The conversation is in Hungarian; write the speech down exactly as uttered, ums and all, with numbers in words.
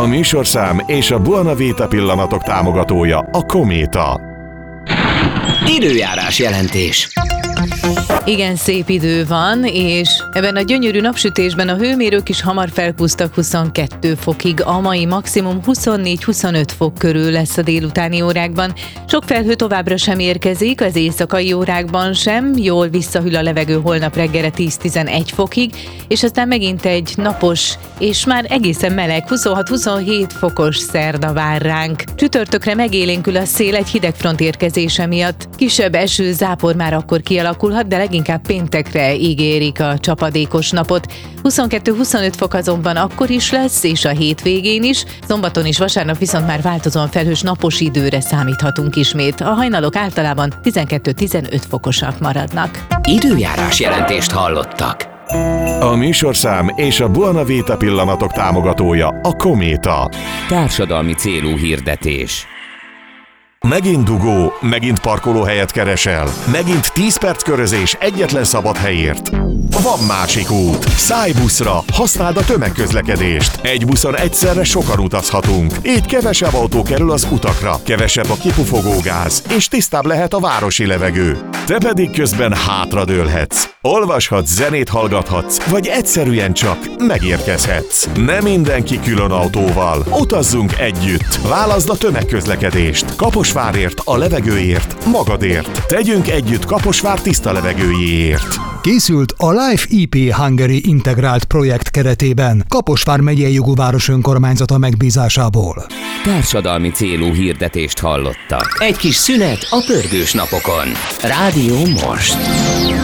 A műsorszám és a Buona Vita pillanatok támogatója a Kométa. Időjárás jelentés. Igen, szép idő van, és ebben a gyönyörű napsütésben a hőmérők is hamar felkúztak huszonkettő fokig, a mai maximum huszonnégy-huszonöt fok körül lesz a délutáni órákban. Sok felhő továbbra sem érkezik, az éjszakai órákban sem, jól visszahűl a levegő holnap reggelre tíz-tizenegy fokig, és aztán megint egy napos és már egészen meleg huszonhat-huszonhét fokos szerda vár ránk. Csütörtökre megélénkül a szél egy hidegfront érkezése miatt. Kisebb eső, zápor már akkor kialakulhat, de leginkább péntekre ígérik a csapadékos napot. huszonkettő-huszonöt fok azonban akkor is lesz, és a hétvégén is. Szombaton és vasárnap viszont már változóan felhős napos időre számíthatunk ismét. A hajnalok általában tizenkettő-tizenöt fokosak maradnak. Időjárás jelentést hallottak. A műsorszám és a Buona Vita pillanatok támogatója a Kométa. Társadalmi célú hirdetés. Megint dugó, megint parkolóhelyet keresel, megint tíz perc körözés egyetlen szabad helyért. Van másik út. Szállj buszra, használd a tömegközlekedést. Egy buszon egyszerre sokan utazhatunk. Így kevesebb autó kerül az utakra, kevesebb a kipufogó gáz, és tisztább lehet a városi levegő. Te pedig közben hátradőlhetsz. Olvashatsz, zenét hallgathatsz, vagy egyszerűen csak megérkezhetsz. Nem mindenki külön autóval. Utazzunk együtt. Válaszd a tömegközlekedést. Kaposvárért, a levegőért, magadért. Tegyünk együtt Kaposvár tiszta levegőjéért. Készült a Life í pé Hungary integrált projekt keretében, Kaposvár megyei jogúváros önkormányzata megbízásából. Társadalmi célú hirdetést hallottak. Egy kis szünet a pörgős napokon. Rádió Most.